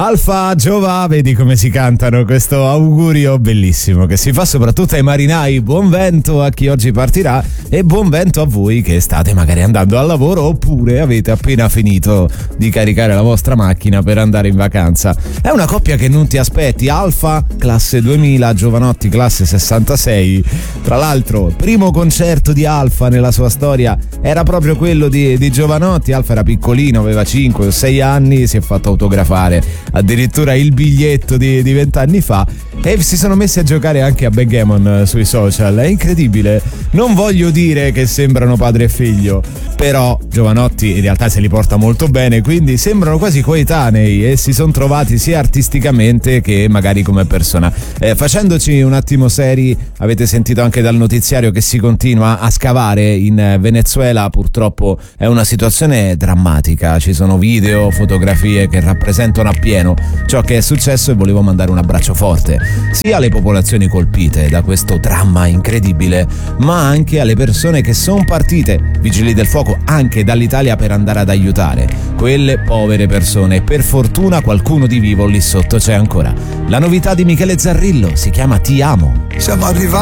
Alfa, Giova, vedi come si cantano, questo augurio bellissimo che si fa soprattutto ai marinai. Buon vento a chi oggi partirà e buon vento a voi che state magari andando al lavoro oppure avete appena finito di caricare la vostra macchina per andare in vacanza. È una coppia che non ti aspetti, Alfa classe 2000, Giovanotti classe 66. Tra l'altro, primo concerto di Alfa nella sua storia era proprio quello di Giovanotti. Alfa era piccolino, aveva 5 o 6 anni, si è fatto autografare addirittura il biglietto di 20 anni fa e si sono messi a giocare anche a backgammon sui social. È incredibile, non voglio dire che sembrano padre e figlio, però Giovanotti in realtà se li porta molto bene, quindi sembrano quasi coetanei e si sono trovati sia artisticamente che magari come persona. Facendoci un attimo seri, avete sentito anche dal notiziario che si continua a scavare in Venezuela. Purtroppo è una situazione drammatica, ci sono video, fotografie che rappresentano appieno ciò che è successo e volevo mandare un abbraccio forte sia alle popolazioni colpite da questo dramma incredibile, ma anche alle persone che sono partite, vigili del fuoco, anche dall'Italia per andare ad aiutare quelle povere persone. Per fortuna qualcuno di vivo lì sotto c'è ancora. La novità di Michele Zarrillo si chiama Ti amo. Siamo arrivati